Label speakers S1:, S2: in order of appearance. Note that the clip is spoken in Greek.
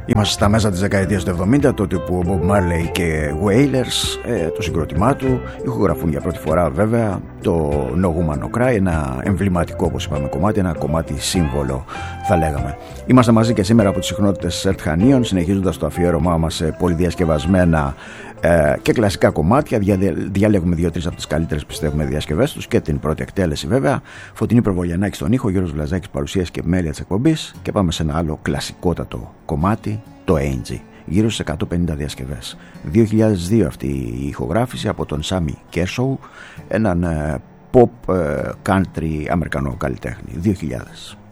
S1: Είμαστε στα μέσα της δεκαετίας του 70, τότε που ο Bob Marley και Wailers, το συγκρότημά του, ηχογραφούν για πρώτη φορά βέβαια το No Woman No Cry, ένα εμβληματικό, όπως είπαμε, κομμάτι, ένα κομμάτι σύμβολο θα λέγαμε. Είμαστε μαζί και σήμερα από τις συχνότητες Σερτ Χανίων, συνεχίζοντας το αφιέρωμά μας σε πολυδιασκευασμένα και κλασικά κομμάτια. Διαλέγουμε 2-3 από τις καλύτερες, πιστεύουμε, διασκευές τους και την πρώτη εκτέλεση βέβαια. Φωτεινή Προβολιανάκη στον ήχο, Γιώργος Βλαζάκης παρουσίαση και επιμέλεια της εκπομπής, και πάμε σε ένα άλλο κλασικότατο κομμάτι, το Angie, γύρω στις 150 διασκευές. 2002 αυτή η ηχογράφηση από τον Σάμι Κέρσοου, έναν pop country αμερικανό καλλιτέχνη. 2000.